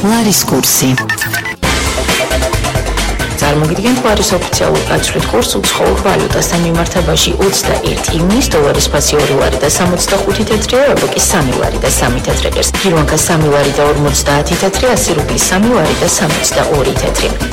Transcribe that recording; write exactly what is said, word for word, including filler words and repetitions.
ლარის კურსი. წარმოგიდგენთ ლარის ოფიციალურ გაცვლით კურსს უცხოურ ვალუტასთან მიმართებაში ოცდაერთი ივნის დოლარის ფასი ორი ლარი და სამოცდახუთი თეთრი, ევროპა კი სამი ლარი და სამი თეთრი. გირვანკა სამი ლარი და ორმოცდაათი თეთრი, ასი რუბლი სამი ლარი და სამოცდაორი თეთრი.